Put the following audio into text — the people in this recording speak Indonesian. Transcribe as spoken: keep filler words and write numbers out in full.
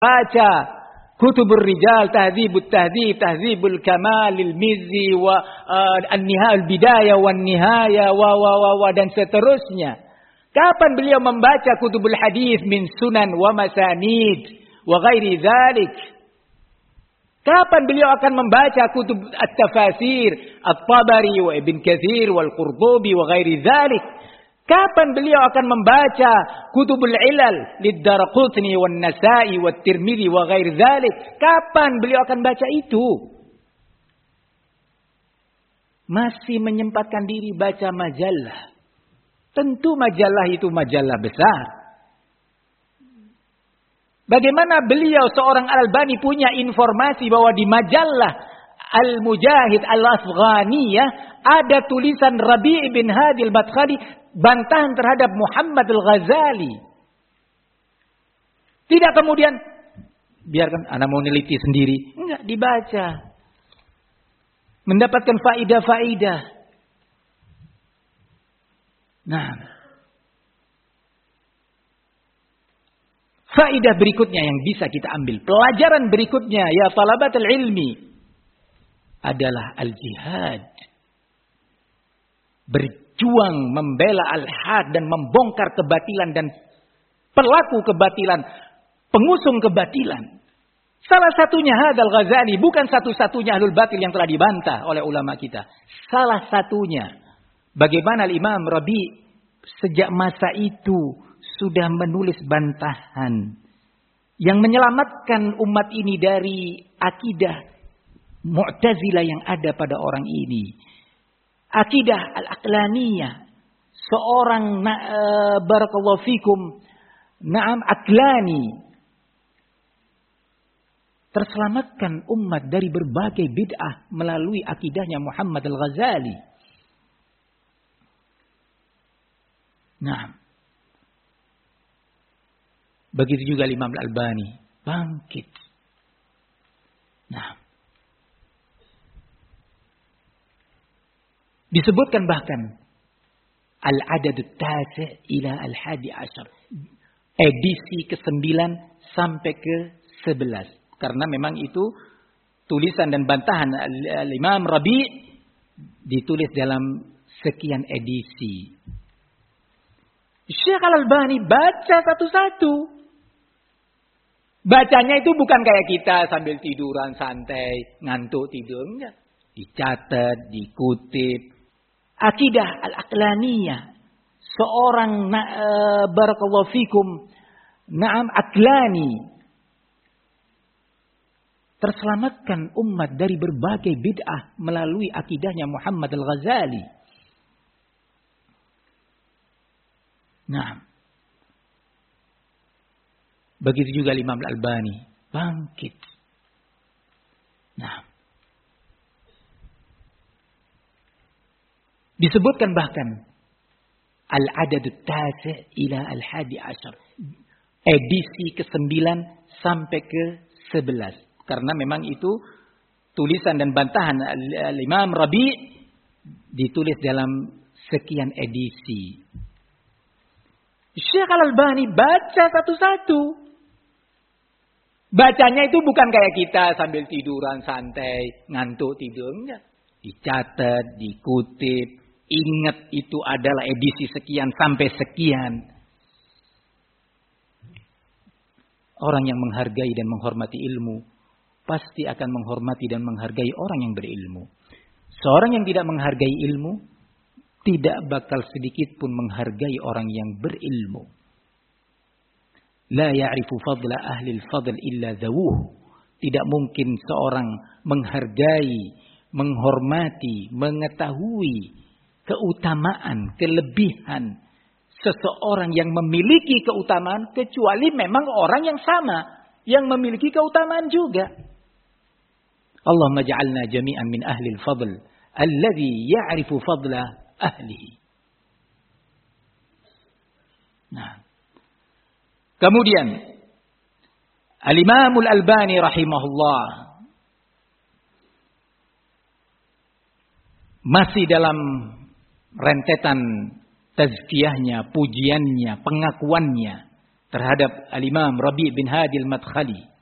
baca Kutubur Rijal, Tahdzibut Tahdzib, Tahdzibul Kamal, Al-Mizzi wa uh, An-Nihaya Al-Bidayah wan Nihaya wa wa wa, wa dan seterusnya. Kapan beliau membaca Kutubul Hadis min Sunan wa Masanid wa ghairi dzalik? Kapan beliau akan membaca kutub At-Tafasir, At-Tabari wa Ibn Katsir wal Qurtubi wa ghairi dzalik? Kapan beliau akan membaca Kutubul Ilal Lid-Darqutni wan Nasa'i wat Tirmidzi wa ghairi dzalik? Kapan beliau akan baca itu? Masih menyempatkan diri baca majalah. Tentu majalah itu majalah besar. Bagaimana beliau seorang Al-Albani punya informasi bahwa di majalah Al-Mujahid Al-Afghaniyah ada tulisan Rabi' bin Hadi Al-Madkhali bantahan terhadap Muhammad Al-Ghazali. Tidak kemudian biarkan anak mau neliti sendiri, enggak, dibaca. Mendapatkan faidah-faidah. Nah, faidah berikutnya yang bisa kita ambil, pelajaran berikutnya ya talabatul ilmi adalah al-jihad. Berjuang membela al-haq dan membongkar kebatilan dan pelaku kebatilan, pengusung kebatilan. Salah satunya Hadal Ghazali, bukan satu-satunya ahlul batil yang telah dibantah oleh ulama kita. Salah satunya bagaimana Imam Rabi' sejak masa itu sudah menulis bantahan yang menyelamatkan umat ini dari akidah Mu'tazilah yang ada pada orang ini. Akidah al-aqlaniyah. Seorang uh, barakallahu fikum na'am aqlani terselamatkan umat dari berbagai bid'ah melalui akidahnya Muhammad Al-Ghazali. Nah, begitu juga Imam Al-Albani bangkit. Nah, disebutkan bahkan Al-Adadut Tasi' ila Al-Hadi Asyar, edisi kesembilan sampai ke sebelas. Karena memang itu tulisan dan bantahan Al-Imam Rabi' ditulis dalam sekian edisi. Syekh Al-Albani baca satu-satu. Bacanya itu bukan kayak kita sambil tiduran santai, ngantuk tidur. Enggak. Dicatat, dikutip. Akidah al-aqlaniyah. Seorang uh, barakallahu fikum na'am aqlani terselamatkan umat dari berbagai bid'ah melalui akidahnya Muhammad Al-Ghazali. Nah, begitu juga Imam Al-Albani bangkit. Nah, disebutkan bahkan Al-Adadut Tasi' ila Al-Hadi Asyar, edisi kesembilan sampai ke sebelas. Karena memang itu tulisan dan bantahan Al-Imam Rabi' ditulis dalam sekian edisi. Syekh Al-Albani baca satu-satu. Bacanya itu bukan kayak kita sambil tiduran santai, ngantuk tidur. Enggak. Dicatat, dikutip. Ingat itu adalah edisi sekian sampai sekian. Orang yang menghargai dan menghormati ilmu pasti akan menghormati dan menghargai orang yang berilmu. Seorang yang tidak menghargai ilmu tidak bakal sedikit pun menghargai orang yang berilmu. La ya'rifu fadla ahli al-fadl illa dhawuh. Tidak mungkin seorang menghargai, menghormati, mengetahui keutamaan, kelebihan seseorang yang memiliki keutamaan kecuali memang orang yang sama yang memiliki keutamaan juga. Allahumma ja'alna jami'an min ahli al-fadl alladhi ya'rifu fadla ahlihi. Nah, kemudian Al-Imam Al-Albani rahimahullah masih dalam rentetan tazkiyahnya, pujiannya, pengakuannya terhadap Al-Imam Rabi' bin Hadi Al-Madkhali